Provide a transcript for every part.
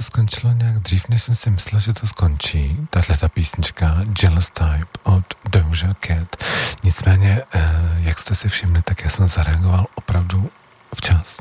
to skončilo nějak dřív, než jsem si myslel, že to skončí. Tato písnička Jealous Type od Doja Cat. Nicméně, jak jste si všimli, tak já jsem zareagoval opravdu včas.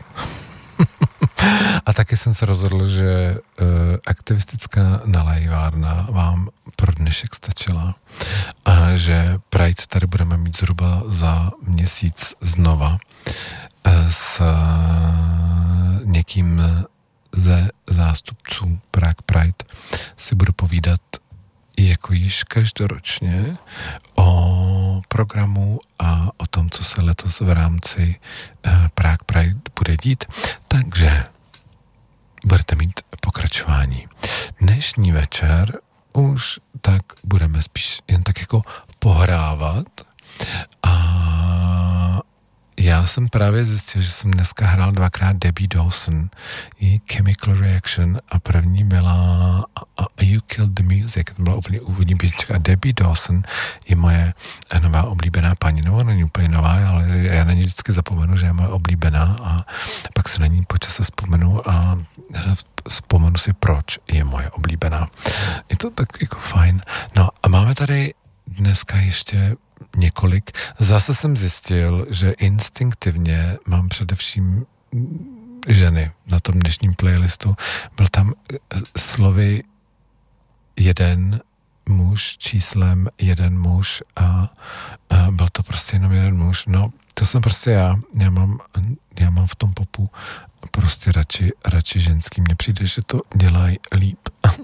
A taky jsem se rozhodl, že aktivistická nalejvárna vám pro dnešek stačila a že Pride tady budeme mít zhruba za měsíc znova s někým ze zástupců Prague Pride si budu povídat jako již každoročně o programu a o tom, co se letos v rámci Prague Pride bude dít. Takže budete mít pokračování. Dnešní večer už tak budeme spíš jen tak jako pohrávat a já jsem právě zjistil, že jsem dneska hrál dvakrát Debbie Dawson, její Chemical Reaction a první byla You Killed the Music, to byla úplně úvodní písnička a Debbie Dawson je moje nová oblíbená paní, no není úplně nová, ale já na ní vždycky zapomenu, že je moje oblíbená a pak se na ní počas vzpomenu a vzpomenu si, proč je moje oblíbená. Je to tak jako fajn. No a máme tady dneska ještě několik. Zase jsem zjistil, že instinktivně mám především ženy na tom dnešním playlistu. Byl tam slovy jeden muž, číslem jeden muž a byl to prostě jenom jeden muž. No, to jsem prostě já. Já mám v tom popu prostě radši ženský. Mně přijde, že to dělají líp.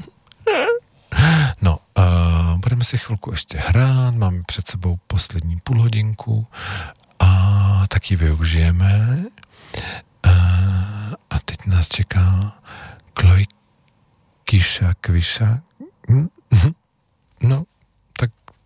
No, budeme si chvilku ještě hrát, máme před sebou poslední půlhodinku a taky využijeme. A teď nás čeká Chloe Kvisha